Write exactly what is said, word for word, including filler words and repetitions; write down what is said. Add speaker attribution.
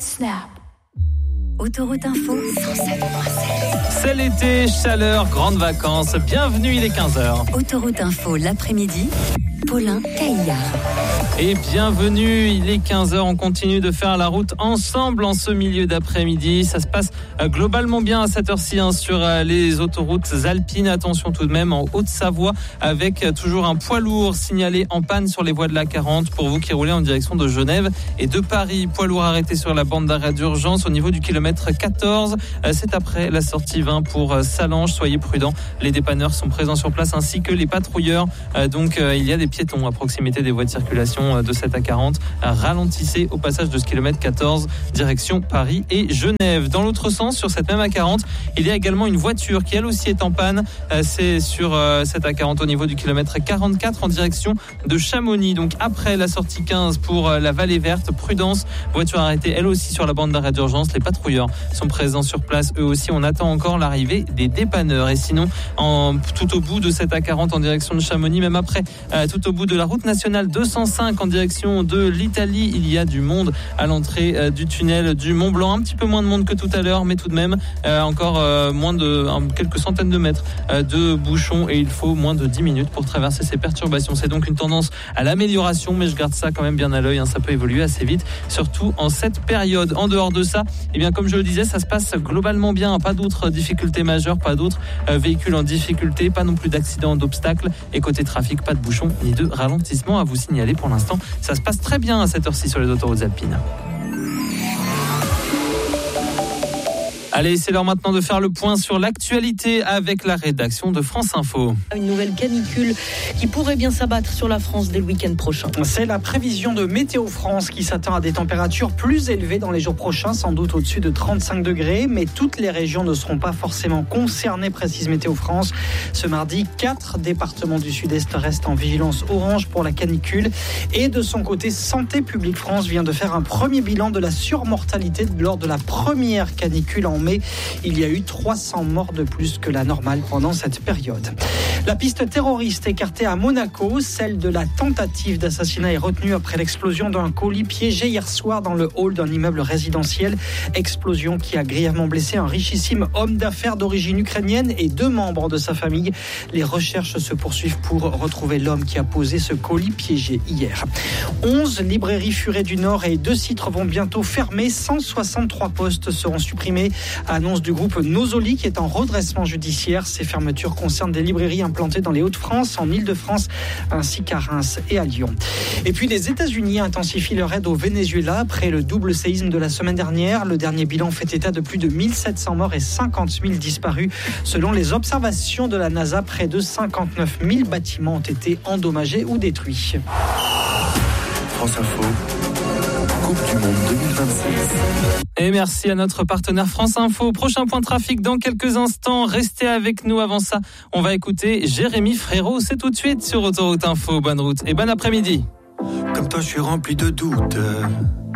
Speaker 1: Snap. Autoroute Info cent sept point sept.
Speaker 2: C'est l'été, chaleur, grandes vacances. Bienvenue, il est quinze heures.
Speaker 1: Autoroute Info l'après-midi. Paulin Caillard.
Speaker 2: Et bienvenue, il est quinze heures, on continue de faire la route ensemble en ce milieu d'après-midi. Ça se passe globalement bien à cette heure-ci hein, sur les autoroutes alpines. Attention tout de même en Haute-Savoie avec toujours un poids lourd signalé en panne sur les voies de l'A quarante pour vous qui roulez en direction de Genève et de Paris. Poids lourd arrêté sur la bande d'arrêt d'urgence au niveau du kilomètre quatorze. C'est après la sortie vingt pour Salange. Soyez prudents, les dépanneurs sont présents sur place ainsi que les patrouilleurs. Donc il y a des piétons à proximité des voies de circulation de cette A quarante. Ralentissez au passage de ce kilomètre quatorze direction Paris et Genève. Dans l'autre sens, sur cette même A quarante, il y a également une voiture qui elle aussi est en panne. C'est sur cette A quarante au niveau du kilomètre quarante-quatre en direction de Chamonix. Donc après la sortie quinze pour la Vallée Verte, prudence, voiture arrêtée elle aussi sur la bande d'arrêt d'urgence. Les patrouilleurs sont présents sur place. Eux aussi, on attend encore l'arrivée des dépanneurs. Et sinon, en, tout au bout de cette A quarante en direction de Chamonix, même après, euh, tout au bout de la route nationale deux cent cinq en direction de l'Italie, il y a du monde à l'entrée euh, du tunnel du Mont Blanc. Un petit peu moins de monde que tout à l'heure, mais tout de même euh, encore euh, moins de euh, quelques centaines de mètres euh, de bouchons et il faut moins de dix minutes pour traverser ces perturbations. C'est donc une tendance à l'amélioration, mais je garde ça quand même bien à l'œil. Hein, ça peut évoluer assez vite, surtout en cette période. En dehors de ça, eh bien comme je le disais, ça se passe globalement bien. Pas d'autres difficultés majeures, pas d'autres euh, véhicules en difficulté, pas non plus d'accidents, d'obstacles. Et côté trafic, pas de bouchons ni de ralentissement à vous signaler pour l'instant. Ça se passe très bien à cette heure-ci sur les autoroutes alpines. Allez, c'est l'heure maintenant de faire le point sur l'actualité avec la rédaction de France Info.
Speaker 3: Une nouvelle canicule qui pourrait bien s'abattre sur la France dès le week-end prochain.
Speaker 4: C'est la prévision de Météo France qui s'attend à des températures plus élevées dans les jours prochains, sans doute au-dessus de trente-cinq degrés, mais toutes les régions ne seront pas forcément concernées, précise Météo France. Ce mardi, quatre départements du Sud-Est restent en vigilance orange pour la canicule. Et de son côté, Santé publique France vient de faire un premier bilan de la surmortalité lors de la première canicule en mai. Il y a eu trois cents morts de plus que la normale pendant cette période. La piste terroriste écartée à Monaco, celle de la tentative d'assassinat est retenue après l'explosion d'un colis piégé hier soir dans le hall d'un immeuble résidentiel. Explosion qui a grièvement blessé un richissime homme d'affaires d'origine ukrainienne et deux membres de sa famille. Les recherches se poursuivent pour retrouver l'homme qui a posé ce colis piégé hier. onze librairies Furet du Nord et deux sites vont bientôt fermer. cent soixante-trois postes seront supprimés. Annonce du groupe Nosoli qui est en redressement judiciaire. Ces fermetures concernent des librairies implantées dans les Hauts-de-France, en Île-de-France, ainsi qu'à Reims et à Lyon. Et puis les États-Unis intensifient leur aide au Venezuela après le double séisme de la semaine dernière. Le dernier bilan fait état de plus de mille sept cents morts et cinquante mille disparus. Selon les observations de la NASA, près de cinquante-neuf mille bâtiments ont été endommagés ou détruits.
Speaker 5: France Info. Coupe du Monde deux mille vingt-six.
Speaker 2: Et merci à notre partenaire France Info. Prochain point trafic dans quelques instants. Restez avec nous. Avant ça, on va écouter Jérémy Frérot. C'est tout de suite sur Autoroute Info. Bonne route et bon après-midi.
Speaker 5: Comme toi, je suis rempli de doutes.